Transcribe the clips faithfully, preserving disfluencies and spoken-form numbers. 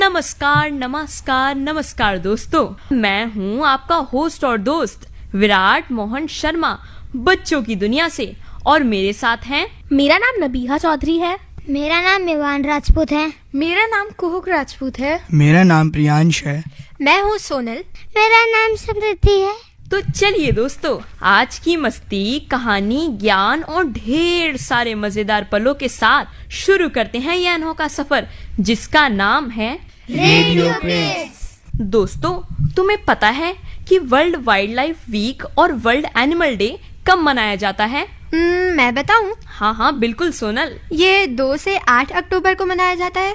नमस्कार नमस्कार नमस्कार दोस्तों, मैं हूँ आपका होस्ट और दोस्त विराट मोहन शर्मा बच्चों की दुनिया से, और मेरे साथ हैं। मेरा नाम नबीहा चौधरी है। मेरा नाम मेवान राजपूत है। मेरा नाम कुहुक राजपूत है। मेरा नाम प्रियांश है। मैं हूँ सोनल। मेरा नाम समृद्धि है। तो चलिए दोस्तों, आज की मस्ती, कहानी, ज्ञान और ढेर सारे मजेदार पलों के साथ शुरू करते हैं यह अनोखा सफर, जिसका नाम है रेडियो प्रेस। दोस्तों, तुम्हें पता है कि वर्ल्ड वाइल्ड लाइफ वीक और वर्ल्ड एनिमल डे कब मनाया जाता है? hmm, मैं बताऊं? हाँ हाँ बिल्कुल सोनल, ये दो से आठ अक्टूबर को मनाया जाता है।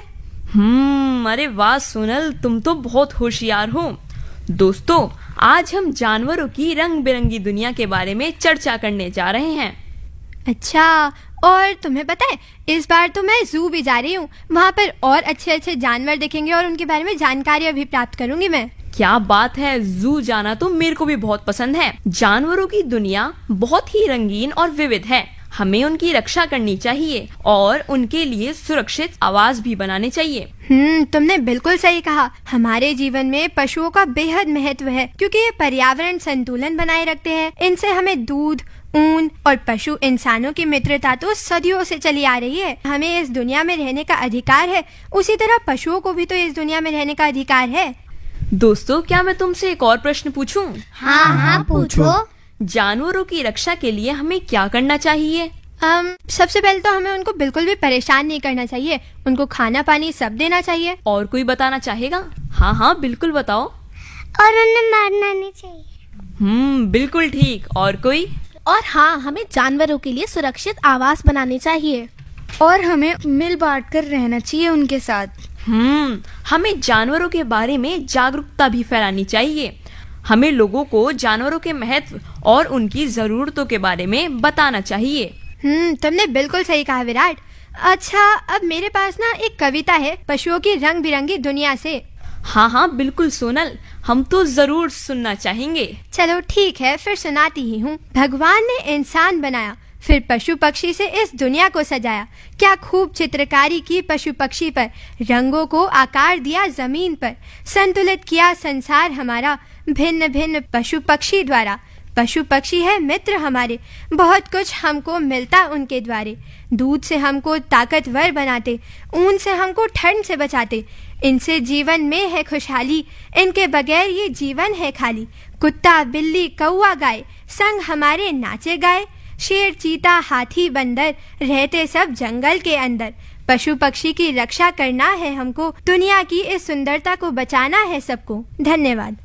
हम्म अरे वाह सोनल, तुम तो बहुत होशियार हो। दोस्तों, आज हम जानवरों की रंग बिरंगी दुनिया के बारे में चर्चा करने जा रहे हैं। अच्छा, और तुम्हें पता है इस बार तो मैं जू भी जा रही हूँ। वहाँ पर और अच्छे अच्छे जानवर दिखेंगे और उनके बारे में जानकारी भी प्राप्त करूंगी मैं। क्या बात है, जू जाना तो मेरे को भी बहुत पसंद है। जानवरों की दुनिया बहुत ही रंगीन और विविध है। हमें उनकी रक्षा करनी चाहिए और उनके लिए सुरक्षित आवास भी बनाने चाहिए। हम्म तुमने बिल्कुल सही कहा। हमारे जीवन में पशुओं का बेहद महत्व है, क्योंकि ये पर्यावरण संतुलन बनाए रखते हैं। इनसे हमें दूध, ऊन और पशु इंसानों की मित्रता तो सदियों से चली आ रही है। हमें इस दुनिया में रहने का अधिकार है, उसी तरह पशुओं को भी तो इस दुनिया में रहने का अधिकार है। दोस्तों, क्या मैं तुमसे एक और प्रश्न पूछूं? हाँ हाँ पूछो। जानवरों की रक्षा के लिए हमें क्या करना चाहिए? um, सबसे पहले तो हमें उनको बिल्कुल भी परेशान नहीं करना चाहिए। उनको खाना पानी सब देना चाहिए। और कोई बताना चाहेगा? हाँ हाँ बिल्कुल बताओ। और उन्हें मारना नहीं चाहिए। हम्म बिल्कुल ठीक। और कोई? और हाँ, हमें जानवरों के लिए सुरक्षित आवास बनाने चाहिए और हमें मिल बांट कर रहना चाहिए उनके साथ। हम्म हमें जानवरों के बारे में जागरूकता भी फैलानी चाहिए। हमें लोगों को जानवरों के महत्व और उनकी जरूरतों के बारे में बताना चाहिए। हम्म तुमने बिल्कुल सही कहा विराट। अच्छा, अब मेरे पास ना एक कविता है पशुओं की रंग बिरंगी दुनिया से। हाँ हाँ बिल्कुल सोनल, हम तो जरूर सुनना चाहेंगे। चलो ठीक है, फिर सुनाती ही हूँ। भगवान ने इंसान बनाया, फिर पशु पक्षी से इस दुनिया को सजाया। क्या खूब चित्रकारी की पशु पक्षी पर, रंगों को आकार दिया जमीन पर। संतुलित किया संसार हमारा, भिन्न भिन्न पशु पक्षी द्वारा। पशु पक्षी है मित्र हमारे, बहुत कुछ हमको मिलता उनके द्वारे। दूध से हमको ताकतवर बनाते, ऊन से हमको ठंड से बचाते। इनसे जीवन में है खुशहाली, इनके बगैर ये जीवन है खाली। कुत्ता बिल्ली कौआ गाय, संग हमारे नाचे गाए। शेर चीता हाथी बंदर, रहते सब जंगल के अंदर। पशु पक्षी की रक्षा करना है हमको, दुनिया की इस सुंदरता को बचाना है सबको। धन्यवाद।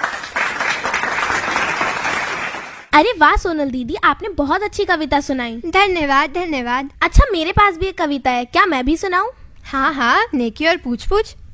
अरे वाह सोनल दीदी, आपने बहुत अच्छी कविता सुनाई। धन्यवाद धन्यवाद। अच्छा, मेरे पास भी एक कविता है, क्या मैं भी सुनाऊं? हाँ हाँ, नेकी और पूछ पूछ।